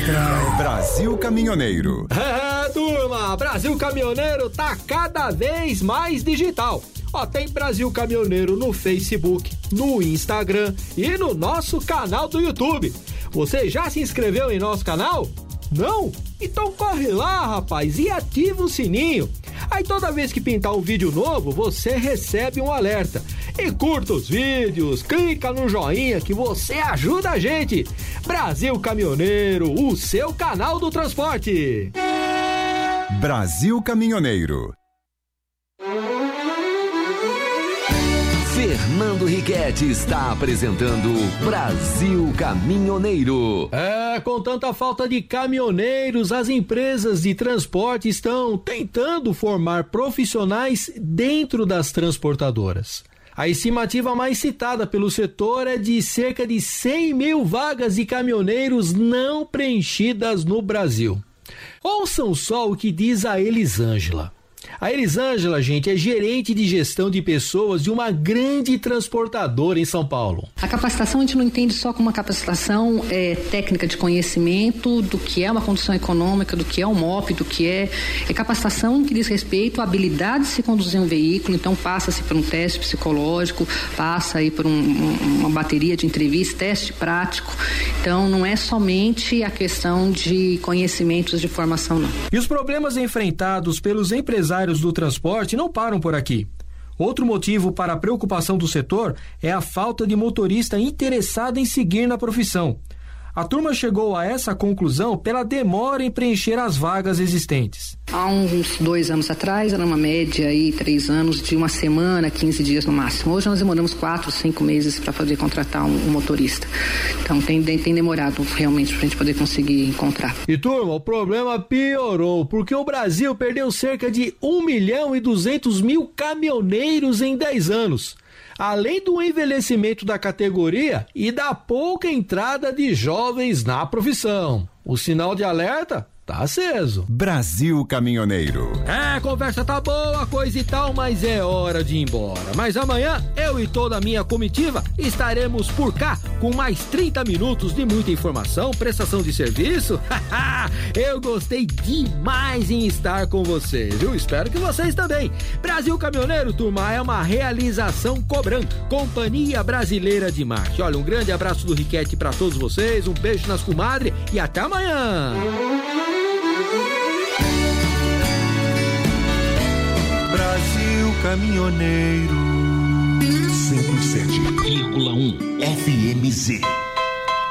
Brasil Caminhoneiro. Turma, Brasil Caminhoneiro tá cada vez mais digital. Tem Brasil Caminhoneiro no Facebook, no Instagram e no nosso canal do YouTube. Você já se inscreveu em nosso canal? Não? Então corre lá, rapaz, e ativa o sininho. Aí toda vez que pintar um vídeo novo, você recebe um alerta. E curta os vídeos, clica no joinha que você ajuda a gente. Brasil Caminhoneiro, o seu canal do transporte. Brasil Caminhoneiro. Fernando Riquetti está apresentando Brasil Caminhoneiro. Com tanta falta de caminhoneiros, as empresas de transporte estão tentando formar profissionais dentro das transportadoras. A estimativa mais citada pelo setor é de cerca de 100 mil vagas de caminhoneiros não preenchidas no Brasil. Ouçam só o que diz a Elisângela. A Elisângela, gente, é gerente de gestão de pessoas de uma grande transportadora em São Paulo. A capacitação a gente não entende só como uma capacitação técnica de conhecimento do que é uma condição econômica, do que é um MOP, do que é capacitação que diz respeito à habilidade de se conduzir um veículo. Então passa-se por um teste psicológico, passa aí por uma bateria de entrevistas, teste prático. Então não é somente a questão de conhecimentos de formação, não. E os problemas enfrentados pelos empresários do transporte não param por aqui. Outro motivo para a preocupação do setor é a falta de motorista interessado em seguir na profissão. A turma chegou a essa conclusão pela demora em preencher as vagas existentes. Há uns 2 anos atrás, era uma média aí, 3 anos, de uma semana, 15 dias no máximo. Hoje nós demoramos 4, 5 meses para poder contratar um motorista. Então tem demorado realmente para a gente poder conseguir encontrar. E turma, o problema piorou, porque o Brasil perdeu cerca de 1.200.000 caminhoneiros em 10 anos. Além do envelhecimento da categoria e da pouca entrada de jovens na profissão. O sinal de alerta tá aceso. Brasil Caminhoneiro. A conversa tá boa, coisa e tal, mas é hora de ir embora. Mas amanhã, eu e toda a minha comitiva estaremos por cá com mais 30 minutos de muita informação, prestação de serviço. Eu gostei demais em estar com vocês, viu? Espero que vocês também. Brasil Caminhoneiro, turma, é uma realização Cobram, Companhia Brasileira de Marcha. Olha, um grande abraço do Riquetti pra todos vocês, um beijo nas comadres e até amanhã. Brasil Caminhoneiro 107,1 FMZ.